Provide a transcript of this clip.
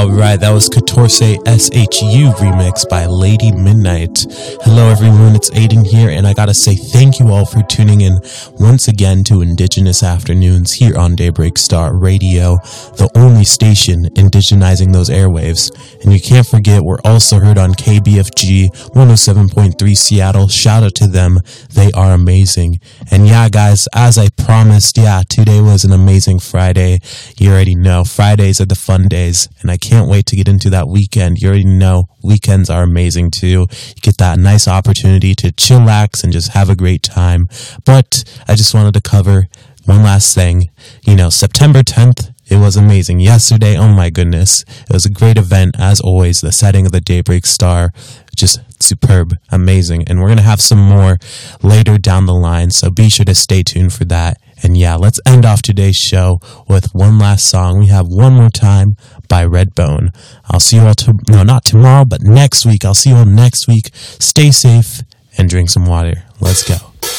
Alright, that was Catorce SHU remix by Lady Midnight. Hello everyone, it's Aiden here, and I gotta say thank you all for tuning in once again to Indigenous Afternoons here on Daybreak Star Radio, the only station indigenizing those airwaves. And you can't forget, we're also heard on KBFG 107.3 Seattle. Shout out to them, they are amazing. And yeah guys, as I promised, today was an amazing Friday. You already know, Fridays are the fun days, and I can't wait to get into that weekend. You already know, weekends are amazing too. You get that nice opportunity to chillax and just have a great time. But I just wanted to cover one last thing. September 10th, it was amazing. Yesterday, oh my goodness, it was a great event as always. The setting of the Daybreak Star, just superb, amazing. And we're going to have some more later down the line, so be sure to stay tuned for that. And yeah, let's end off today's show with one last song. We have One More Time by Redbone. I'll see you all, not tomorrow, but next week. I'll see you all next week. Stay safe and drink some water. Let's go.